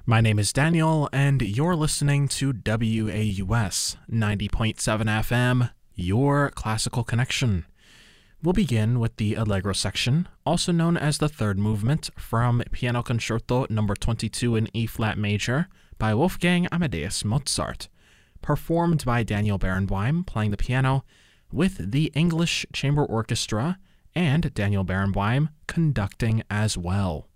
My name is Daniel, and you're listening to WAUS 90.7 FM, your classical connection. We'll begin with the Allegro section, also known as the third movement, from Piano Concerto No. 22 in E-flat major by Wolfgang Amadeus Mozart, performed by Daniel Barenboim playing the piano, with the English Chamber Orchestra and Daniel Barenboim conducting as well.